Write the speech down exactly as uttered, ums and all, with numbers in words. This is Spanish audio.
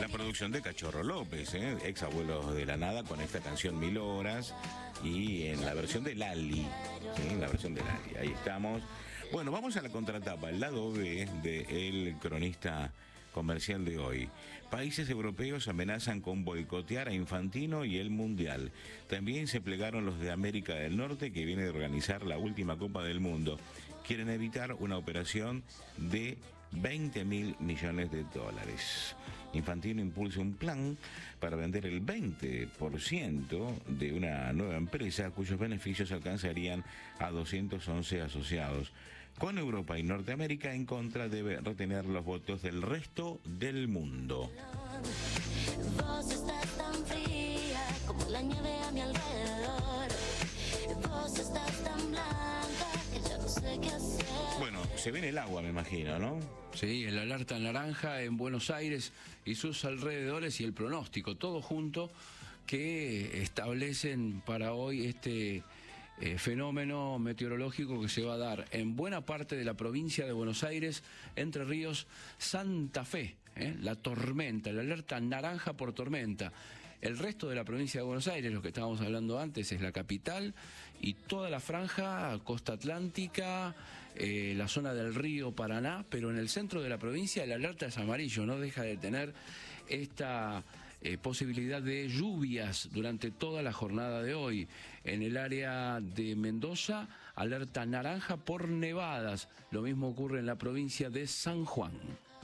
La producción de Cachorro López, ¿eh? Ex Abuelos de la Nada, con esta canción Mil Horas, y en la versión de Lali, ¿sí? La versión de Lali, ahí estamos. Bueno, vamos a la contratapa, el lado B del cronista comercial de hoy. Países europeos amenazan con boicotear a Infantino y el Mundial. También se plegaron los de América del Norte, que viene de organizar la última Copa del Mundo. Quieren evitar una operación de veinte mil millones de dólares. Infantino impulsa un plan para vender el veinte por ciento de una nueva empresa cuyos beneficios alcanzarían a doscientos once asociados. Con Europa y Norteamérica en contra, debe retener los votos del resto del mundo. Vos estás tan fría como la nieve a mi alrededor. Vos estás tan blanca que ya no sé qué hacer. Bueno, se viene el agua, me imagino, ¿no? Sí, el alerta naranja en Buenos Aires y sus alrededores y el pronóstico, todo junto, que establecen para hoy este eh, fenómeno meteorológico que se va a dar en buena parte de la provincia de Buenos Aires, Entre Ríos, Santa Fe, ¿eh? La tormenta, el alerta naranja por tormenta. El resto de la provincia de Buenos Aires, lo que estábamos hablando antes, es la capital y toda la franja, costa atlántica, eh, la zona del río Paraná, pero en el centro de la provincia el alerta es amarillo, no deja de tener esta eh, posibilidad de lluvias durante toda la jornada de hoy. En el área de Mendoza, alerta naranja por nevadas, lo mismo ocurre en la provincia de San Juan.